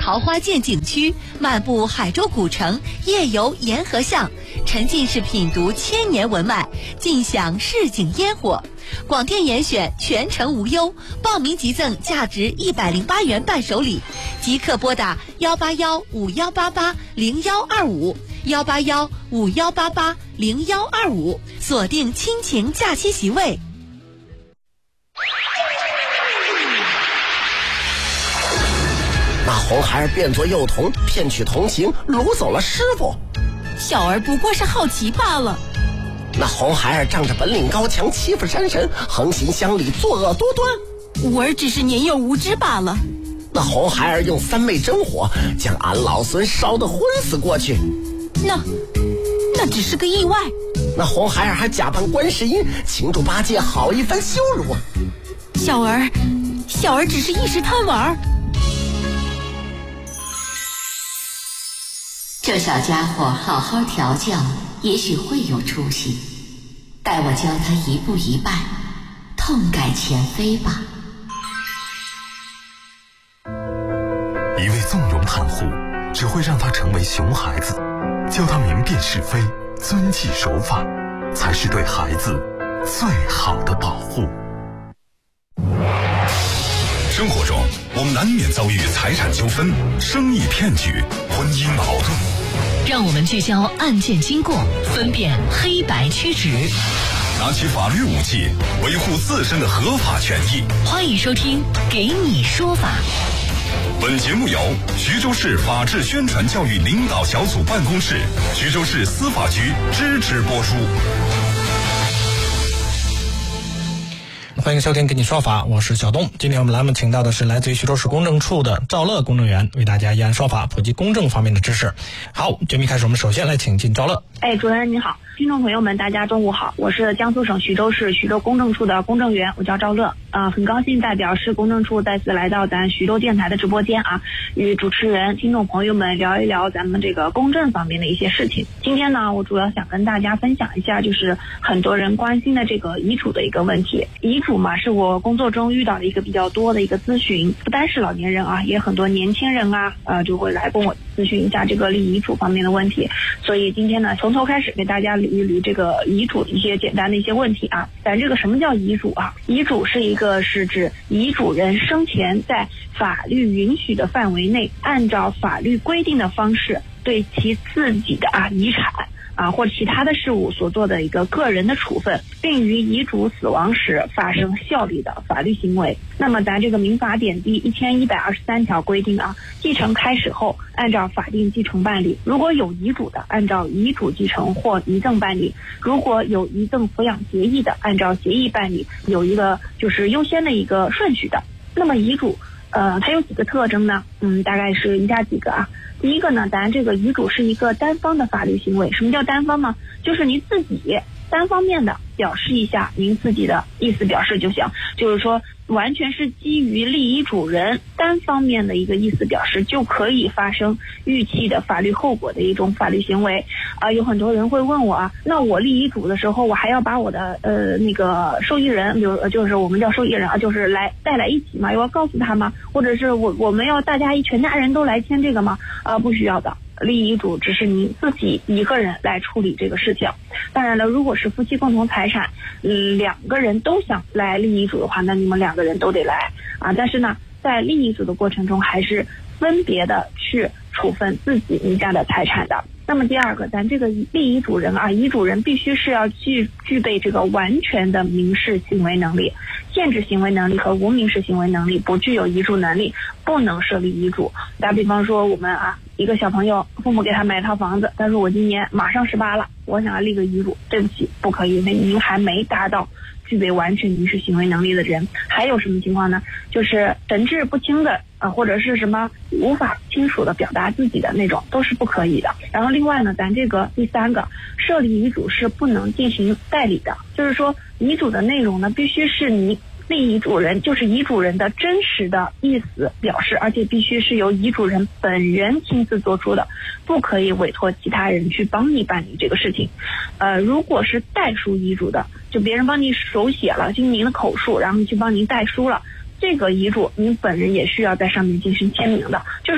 桃花涧景区，漫步海州古城，夜游沿河巷，沉浸式品读千年文脉，尽享市井烟火。广电严选，全程无忧，报名即赠价值108元伴手礼，即刻拨打18151880125，18151880125，锁定亲情假期席位。 那红孩儿变作幼童，骗取同情，掳走了师傅。 小儿不过是好奇罢了。 那红孩儿仗着本领高强，欺负山神，横行乡里，作恶多端。 吾儿只是年幼无知罢了。 那红孩儿用3昧真火，将俺老孙烧得昏死过去。 那只是个意外。 那红孩儿还假扮观世音，擒住八戒，好一番羞辱。 小儿只是一时贪玩。 这小家伙好好调教，也许会有出息。待我教他一步一拜，痛改前非吧。 一味纵容袒护，只会让他成为熊孩子。教他明辨是非，遵纪守法，才是对孩子最好的保护。 生活中，我们难免遭遇财产纠纷、生意骗局、婚姻矛盾。 让我们聚焦案件经过，分辨黑白曲直， 拿起法律武器，维护自身的合法权益。 欢迎收听《给你说法》。 本节目由徐州市法治宣传教育领导小组办公室、徐州市司法局支持播出。 欢迎收听《给你说法》，我是小东。今天我们栏目请到的是来自于徐州市公证处的赵乐公证员，为大家依案说法，普及公证方面的知识。好，节目一开始，我们首先来请进赵乐。 主持人你好，听众朋友们，大家中午好，我是江苏省徐州市徐州公证处的公证员，我叫赵乐。很高兴代表市公证处再次来到咱徐州电台的直播间啊，与主持人、听众朋友们聊一聊咱们这个公证方面的一些事情。今天呢，我主要想跟大家分享一下，就是很多人关心的这个遗嘱的一个问题。遗嘱嘛，是我工作中遇到的一个比较多的一个咨询，不单是老年人啊，也很多年轻人啊，就会来跟我咨询一下这个立遗嘱方面的问题。所以今天呢，从头开始给大家捋一捋这个遗嘱的一些简单的一些问题啊。咱这个什么叫遗嘱啊？遗嘱是指遗嘱人生前在法律允许的范围内，按照法律规定的方式，对其自己的遗产或其他的事物所做的一个个人的处分，并于遗嘱死亡时发生效力的法律行为。那么咱这个民法典第1123条规定继承开始后，按照法定继承办理；如果有遗嘱的，按照遗嘱继承或遗赠办理；如果有遗赠抚养协议的，按照协议办理，有一个就是优先的一个顺序的。那么遗嘱它有几个特征呢？大概是以下几个啊。第一个呢，咱这个遗嘱是一个单方的法律行为。什么叫单方呢？就是你自己单方面的表示一下您自己的意思表示就行，就是说完全是基于立遗嘱人单方面的一个意思表示，就可以发生预期的法律后果的一种法律行为有很多人会问我那我立遗嘱的时候，我还要把我的那个受益人，比如就是我们叫受益人就是带来一起嘛，我要告诉他吗？或者是我们要大家全家人都来签这个吗？不需要的。立遗嘱只是你自己一个人来处理这个事情。当然了，如果是夫妻共同财产，2个人都想来立遗嘱的话，那你们2个人都得来但是呢，在立遗嘱的过程中，还是分别的去处分自己名下的财产的。那么第二个，咱这个立遗嘱人遗嘱人必须是要具备这个完全的民事行为能力，限制行为能力和无民事行为能力，不具有遗嘱能力，不能设立遗嘱。打比方说，我们一个小朋友，父母给他买一套房子，但是我今年马上18了，我想要立个遗嘱，对不起，不可以，因为您还没达到具备完全民事行为能力的人。还有什么情况呢？就是神志不清的或者是什么无法清楚的表达自己的那种，都是不可以的。然后另外呢，咱这个第3个，设立遗嘱是不能进行代理的，就是说遗嘱的内容呢，必须是你立遗嘱人，就是遗嘱人的真实的意思表示，而且必须是由遗嘱人本人亲自做出的，不可以委托其他人去帮你办理这个事情。如果是代书遗嘱的，就别人帮你手写了，经您的口述，然后去帮您代书了，这个遗嘱您本人也需要在上面进行签名的。就是